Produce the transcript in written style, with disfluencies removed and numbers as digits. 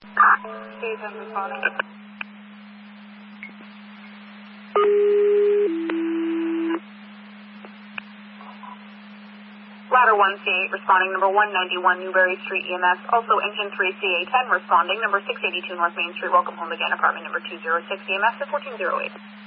C10 responding. Ladder 1C8 responding, number 191 Newberry Street EMS. Also engine 3 CA10 responding, number 682 North Main Street. Welcome home again, apartment number 206 EMS at 1408.